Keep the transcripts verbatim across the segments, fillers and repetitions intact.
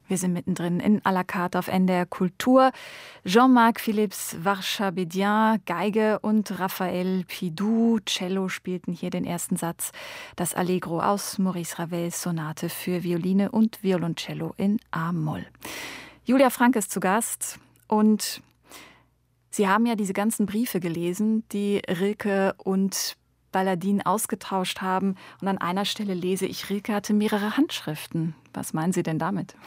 Wir sind mittendrin in à la carte auf N D R Kultur. Jean-Marc Philips Varchabedian, Geige und Raphael Pidou, Cello spielten hier den ersten Satz. Das Allegro aus Maurice Ravels Sonate für Violine und Violoncello in A-Moll. Julia Frank ist zu Gast und Sie haben ja diese ganzen Briefe gelesen, die Rilke und Baladin ausgetauscht haben. Und an einer Stelle lese ich, Rilke hatte mehrere Handschriften. Was meinen Sie denn damit?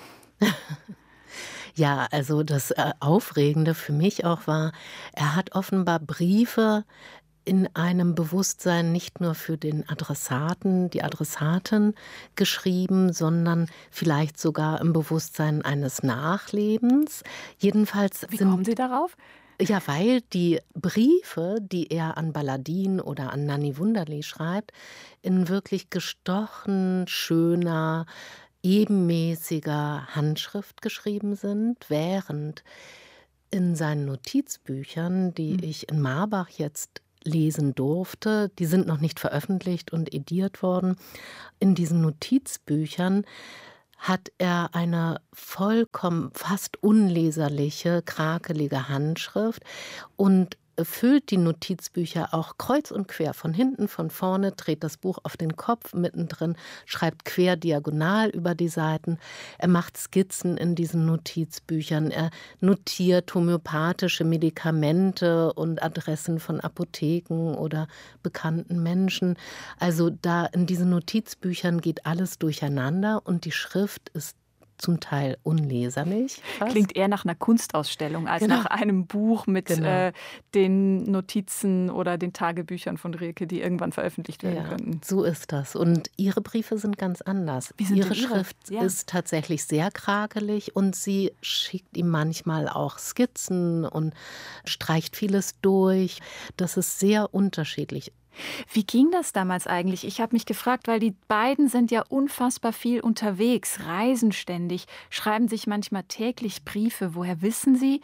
Ja, also das äh, Aufregende für mich auch war, er hat offenbar Briefe in einem Bewusstsein nicht nur für den Adressaten, die Adressatin geschrieben, sondern vielleicht sogar im Bewusstsein eines Nachlebens. Jedenfalls Wie sind, kommen Sie darauf? Ja, weil die Briefe, die er an Baladin oder an Nanny Wunderlich schreibt, in wirklich gestochen, schöner, ebenmäßiger Handschrift geschrieben sind, während in seinen Notizbüchern, die Hm. ich in Marbach jetzt lesen durfte, die sind noch nicht veröffentlicht und ediert worden, in diesen Notizbüchern hat er eine vollkommen fast unleserliche, krakelige Handschrift und füllt die Notizbücher auch kreuz und quer, von hinten, von vorne, dreht das Buch auf den Kopf mittendrin, schreibt quer diagonal über die Seiten. Er macht Skizzen in diesen Notizbüchern, er notiert homöopathische Medikamente und Adressen von Apotheken oder bekannten Menschen. Also da in diesen Notizbüchern geht alles durcheinander und die Schrift ist zum Teil unleserlich. Fast. Klingt eher nach einer Kunstausstellung als Genau. nach einem Buch mit Genau. äh, den Notizen oder den Tagebüchern von Rilke, die irgendwann veröffentlicht werden Ja, könnten. so ist das. Und ihre Briefe sind ganz anders. Wie sind ihre denn Ihre? Schrift Ja. ist tatsächlich sehr krakelig und sie schickt ihm manchmal auch Skizzen und streicht vieles durch. Das ist sehr unterschiedlich. Wie ging das damals eigentlich? Ich habe mich gefragt, weil die beiden sind ja unfassbar viel unterwegs, reisen ständig, schreiben sich manchmal täglich Briefe. Woher wissen Sie,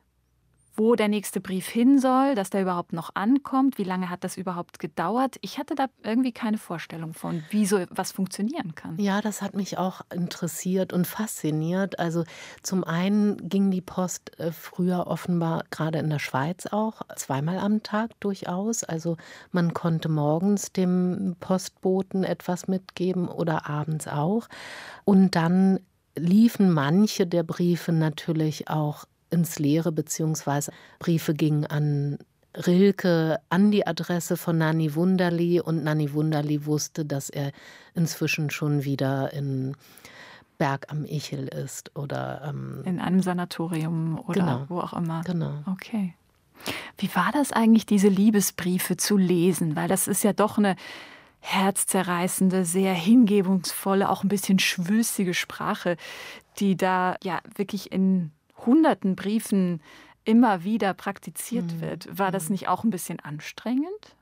wo der nächste Brief hin soll, dass der überhaupt noch ankommt? Wie lange hat das überhaupt gedauert? Ich hatte da irgendwie keine Vorstellung von, wie so was funktionieren kann. Ja, das hat mich auch interessiert und fasziniert. Also zum einen ging die Post äh, früher offenbar, gerade in der Schweiz auch, zweimal am Tag durchaus. Also man konnte morgens dem Postboten etwas mitgeben oder abends auch. Und dann liefen manche der Briefe natürlich auch ins Leere, beziehungsweise Briefe gingen an Rilke an die Adresse von Nanny Wunderlich und Nanny Wunderlich wusste, dass er inzwischen schon wieder in Berg am Ichel ist oder ähm, in einem Sanatorium oder genau, wo auch immer. Genau. Okay. Wie war das eigentlich, diese Liebesbriefe zu lesen? Weil das ist ja doch eine herzzerreißende, sehr hingebungsvolle, auch ein bisschen schwülstige Sprache, die da ja wirklich in hunderten Briefen immer wieder praktiziert wird. War das nicht auch ein bisschen anstrengend?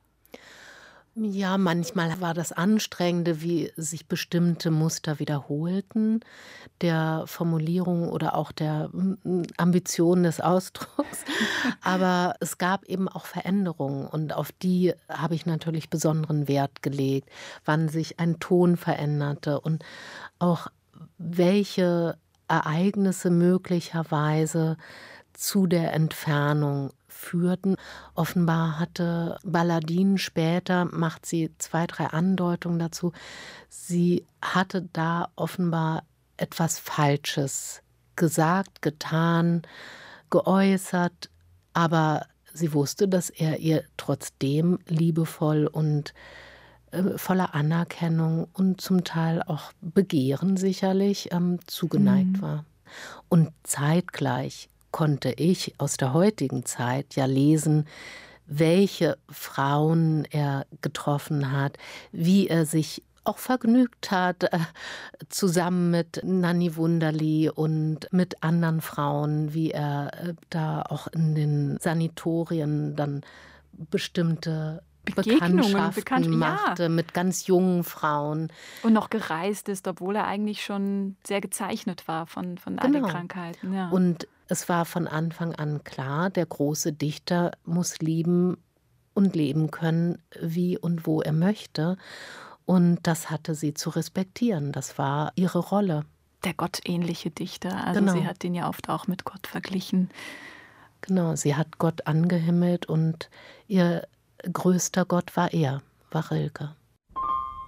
Ja, manchmal war das Anstrengende, wie sich bestimmte Muster wiederholten, der Formulierung oder auch der Ambition des Ausdrucks. Aber es gab eben auch Veränderungen und auf die habe ich natürlich besonderen Wert gelegt, wann sich ein Ton veränderte und auch welche Ereignisse möglicherweise zu der Entfernung führten. Offenbar hatte Baladin später, macht sie zwei, drei Andeutungen dazu, sie hatte da offenbar etwas Falsches gesagt, getan, geäußert, aber sie wusste, dass er ihr trotzdem liebevoll und äh, voller Anerkennung und zum Teil auch Begehren sicherlich ähm, zugeneigt Mhm. war. Und zeitgleich konnte ich aus der heutigen Zeit ja lesen, welche Frauen er getroffen hat, wie er sich auch vergnügt hat, äh, zusammen mit Nanny Wunderlich und mit anderen Frauen, wie er äh, da auch in den Sanatorien dann bestimmte Begegnungen, Bekanntschaften bekannt, ja. machte mit ganz jungen Frauen. Und noch gereist ist, obwohl er eigentlich schon sehr gezeichnet war von, von all den Genau. Krankheiten. Ja. Und es war von Anfang an klar, der große Dichter muss lieben und leben können, wie und wo er möchte. Und das hatte sie zu respektieren. Das war ihre Rolle. der gottähnliche Dichter. Also Genau. sie hat den ja oft auch mit Gott verglichen. Genau, sie hat Gott angehimmelt und ihr größter Gott war er, war Rilke.